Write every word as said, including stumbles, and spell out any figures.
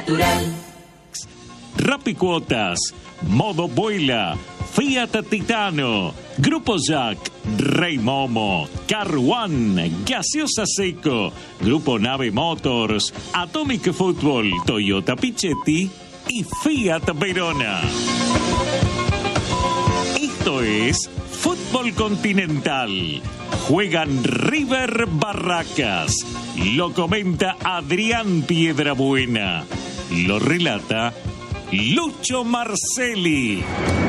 Rapicuotas, Modo Vuela, Fiat Titano, Grupo Jack, Rey Momo, Car One, Gaseosa Seco, Grupo Nave Motors, Atomic Football, Toyota Pichetti y Fiat Verona. Esto es Fútbol Continental. Juegan River Barracas. Lo comenta Adrián Piedrabuena. Lo relata Lucho Marcelli.